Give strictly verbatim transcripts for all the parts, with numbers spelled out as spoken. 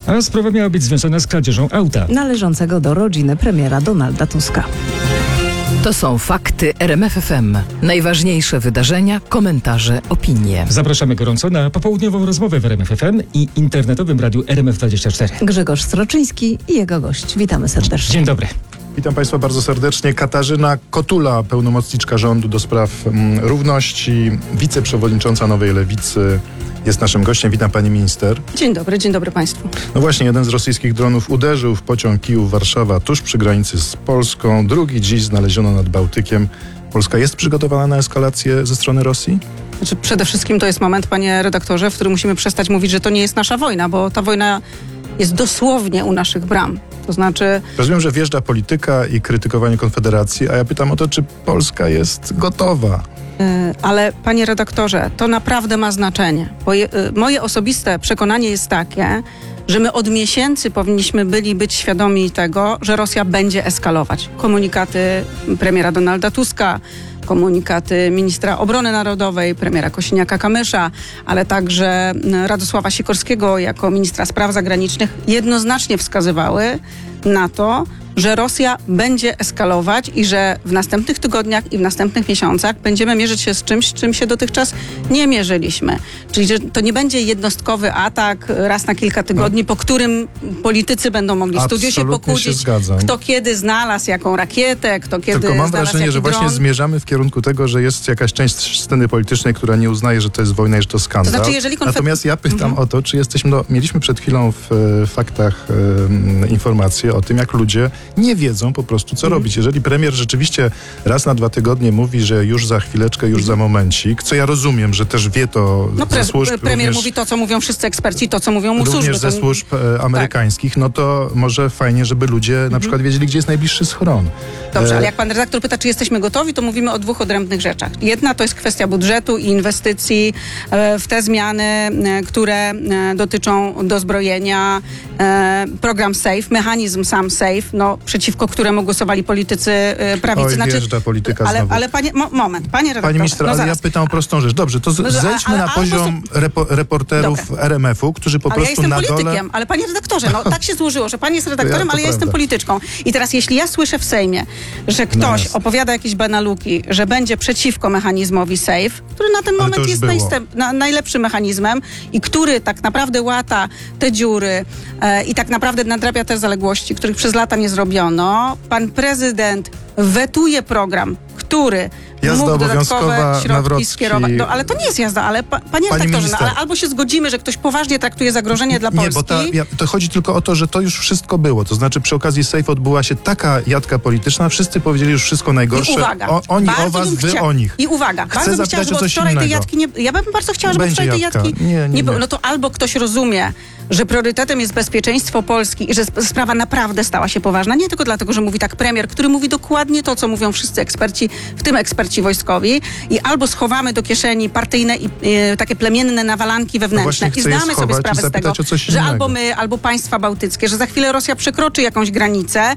A sprawa miała być związana z kradzieżą auta należącego do rodziny premiera Donalda Tuska. To są fakty R M F F M. Najważniejsze wydarzenia, komentarze, opinie. Zapraszamy gorąco na popołudniową rozmowę w R M F F M i internetowym radiu R M F dwadzieścia cztery. Grzegorz Stroczyński i jego gość. Witamy serdecznie. Dzień dobry. Witam Państwa bardzo serdecznie. Katarzyna Kotula, pełnomocniczka rządu do spraw mm, równości, wiceprzewodnicząca Nowej Lewicy, jest naszym gościem. Witam Pani Minister. Dzień dobry, dzień dobry Państwu. No właśnie, jeden z rosyjskich dronów uderzył w pociąg Kijów-Warszawa tuż przy granicy z Polską. Drugi dziś znaleziono nad Bałtykiem. Polska jest przygotowana na eskalację ze strony Rosji? Znaczy, przede wszystkim to jest moment, panie redaktorze, w którym musimy przestać mówić, że to nie jest nasza wojna, bo ta wojna jest dosłownie u naszych bram. To znaczy... Rozumiem, że wjeżdża polityka i krytykowanie Konfederacji, a ja pytam o to, czy Polska jest gotowa. Ale panie redaktorze, to naprawdę ma znaczenie, bo je, moje osobiste przekonanie jest takie, że my od miesięcy powinniśmy byli być świadomi tego, że Rosja będzie eskalować. Komunikaty premiera Donalda Tuska, komunikaty ministra obrony narodowej, premiera Kosiniaka-Kamysza, ale także Radosława Sikorskiego jako ministra spraw zagranicznych jednoznacznie wskazywały na to, że Rosja będzie eskalować i że w następnych tygodniach i w następnych miesiącach będziemy mierzyć się z czymś, z czym się dotychczas nie mierzyliśmy. Czyli że to nie będzie jednostkowy atak raz na kilka tygodni, no, po którym politycy będą mogli w studiu się pokłócić, się kto kiedy znalazł jaką rakietę, kto kiedy Tylko mam znalazł wrażenie, jaki że właśnie dron. zmierzamy w kierunku tego, że jest jakaś część sceny politycznej, która nie uznaje, że to jest wojna i że to skandal. To znaczy, jeżeli konfe... Natomiast ja pytam mhm. o to, czy jesteśmy, no, mieliśmy przed chwilą w e, faktach e, informacje o tym, jak ludzie nie wiedzą po prostu, co robić. Jeżeli premier rzeczywiście raz na dwa tygodnie mówi, że już za chwileczkę, już za momencik, co ja rozumiem, że też wie to no, ze służb. Premier również, mówi to, co mówią wszyscy eksperci, to, co mówią mu służby. Również ze służb e, amerykańskich, tak. No to może fajnie, żeby ludzie mhm. na przykład wiedzieli, gdzie jest najbliższy schron. Dobrze, e... ale jak pan redaktor pyta, czy jesteśmy gotowi, to mówimy o dwóch odrębnych rzeczach. Jedna to jest kwestia budżetu i inwestycji e, w te zmiany, e, które e, dotyczą dozbrojenia, e, program SAFE, mechanizm sam SAFE, no, przeciwko któremu głosowali politycy e, prawicy. Oj, znaczy, wjeżdża polityka ale, znowu. ale panie, mo, moment, panie redaktorze. Pani minister, no ale zaraz. ja pytam o prostą rzecz. Dobrze, to z, No, zejdźmy ale, na ale, poziom ale repo, reporterów Dobra. R M F-u, którzy po ale prostu ja na jestem dole... politykiem, ale panie redaktorze, no tak się złożyło, że pan jest redaktorem, Ja, ale ja prawda. jestem polityczką. I teraz jeśli ja słyszę w Sejmie, że ktoś No opowiada jakieś banaluki, że będzie przeciwko mechanizmowi SAFE, który na ten Ale to moment już jest było. najstęp, na, najlepszym mechanizmem i który tak naprawdę łata te dziury e, i tak naprawdę nadrabia te zaległości, których przez lata nie zrobiono, pan prezydent wetuje program, który Jazda mógł obowiązkowa, dodatkowe środki Nawrocki. skierować. No, ale to nie jest jazda, ale pa, panie Pani redaktorze, no, minister. ale albo się zgodzimy, że ktoś poważnie traktuje zagrożenie dla Polski. Nie, bo ta, ja, to chodzi tylko o to, że to już wszystko było. To znaczy przy okazji SAFE odbyła się taka jadka polityczna, wszyscy powiedzieli już wszystko najgorsze. I uwaga, o, oni bardzo o was, bym wy chcia... o nich. I uwaga, Chcę bardzo bym chciała, zapytać żeby o coś wczoraj tej innego. jadki nie... Ja bym bardzo chciała, żeby Będzie wczoraj tej jadka. jadki Nie, nie, nie było. nie. No to albo ktoś rozumie, że priorytetem jest bezpieczeństwo Polski i że sp- sprawa naprawdę stała się poważna. Nie tylko dlatego, że mówi tak premier, który mówi dokładnie to, co mówią wszyscy eksperci, w tym eksperci wojskowi, i albo schowamy do kieszeni partyjne i e, takie plemienne nawalanki wewnętrzne No i chcę je zdamy sobie schować sprawę i z tego, zapytać o coś że innego. albo my, albo państwa bałtyckie, że za chwilę Rosja przekroczy jakąś granicę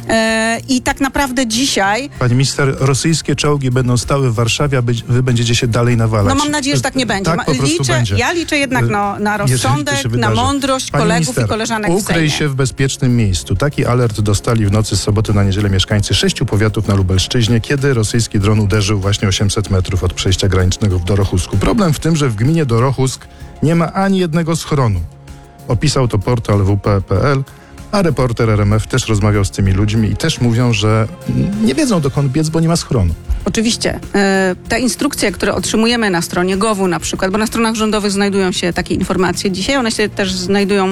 e, i tak naprawdę dzisiaj... Pani minister, rosyjskie czołgi będą stały w Warszawie, a być, wy będziecie się dalej nawalać. No mam nadzieję, że tak nie będzie. Tak po prostu liczę, będzie. Ja liczę jednak no, na Jeżeli to rozsądek, się na wydarzy. mądrość Pani kolegów minister, i koleżanek w ukryj Sejmie. się w bezpiecznym miejscu. Taki alert dostali w nocy z soboty na niedzielę mieszkańcy sześciu powiatów na Lubelszczyźnie, kiedy rosyjski dron uderzył właśnie osiemset metrów od przejścia granicznego w Dorochusku. Problem w tym, że w gminie Dorochusk nie ma ani jednego schronu. Opisał to portal w p kropka p l, a reporter R M F też rozmawiał z tymi ludźmi i też mówią, że nie wiedzą, dokąd biec, bo nie ma schronu. Oczywiście. E, te instrukcje, które otrzymujemy na stronie gowu na przykład, bo na stronach rządowych znajdują się takie informacje dzisiaj, one się też znajdują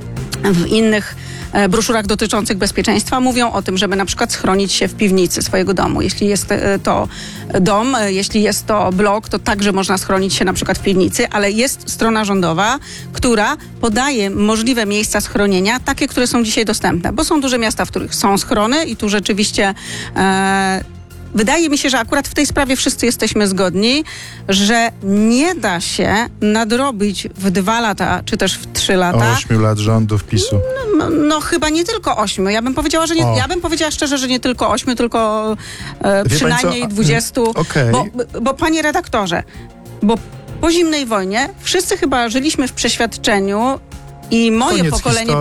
w innych e, broszurach dotyczących bezpieczeństwa, mówią o tym, żeby na przykład schronić się w piwnicy swojego domu. Jeśli jest e, to dom, e, jeśli jest to blok, to także można schronić się na przykład w piwnicy, ale jest strona rządowa, która podaje możliwe miejsca schronienia, takie, które są dzisiaj dostępne, bo są duże miasta, w których są schrony i tu rzeczywiście e, wydaje mi się, że akurat w tej sprawie wszyscy jesteśmy zgodni, że nie da się nadrobić w dwa lata, czy też w trzy lata. Ośmiu lat rządów PiSu. No, no chyba nie tylko ośmiu. Ja bym powiedziała, że nie, ja bym powiedziała szczerze, że nie tylko ośmiu, tylko e, przynajmniej dwudziestu. Okay. Bo, bo panie redaktorze, bo po zimnej wojnie wszyscy chyba żyliśmy w przeświadczeniu i moje Koniec pokolenie